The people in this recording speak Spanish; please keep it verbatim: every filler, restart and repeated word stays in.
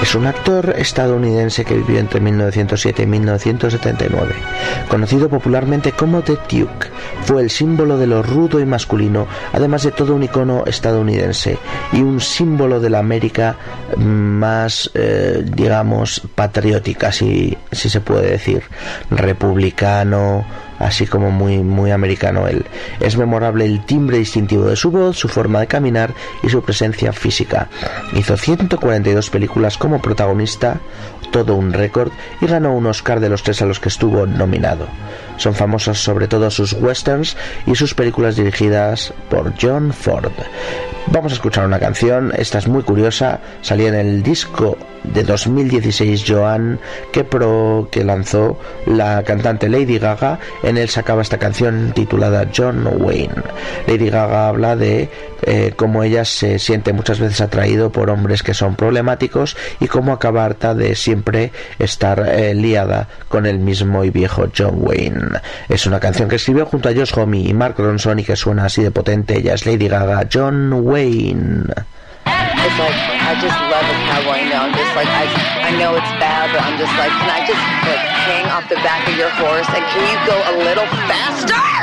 Es un actor estadounidense que vivió entre mil novecientos siete y mil novecientos setenta y nueve. Conocido popularmente como The Duke, fue el símbolo de lo rudo y masculino, además de todo un icono estadounidense y un símbolo de la América más, eh, digamos, patriótica, si, si se puede decir, republicano, así como muy, muy americano él. Es memorable el timbre distintivo de su voz, su forma de caminar y su presencia física. Hizo ciento cuarenta y dos películas como protagonista, todo un récord, y ganó un Oscar de los tres a los que estuvo nominado. Son famosos sobre todo sus westerns y sus películas dirigidas por John Ford. Vamos a escuchar una canción, esta es muy curiosa, salía en el disco de dos mil dieciséis Joan que, pro, que lanzó la cantante Lady Gaga. En él sacaba esta canción titulada John Wayne. Lady Gaga habla de eh, cómo ella se siente muchas veces atraído por hombres que son problemáticos y cómo acaba harta de siempre estar eh, liada con el mismo y viejo John Wayne. Es una canción que escribió junto a Josh Homme y Mark Ronson y que suena así de potente. Ella es Lady Gaga, John Wayne. It's like, I just love a cowboy, you know, I'm just like, I, I know it's bad, but I'm just like, can I just, like, hang off the back of your horse, and can you go a little faster?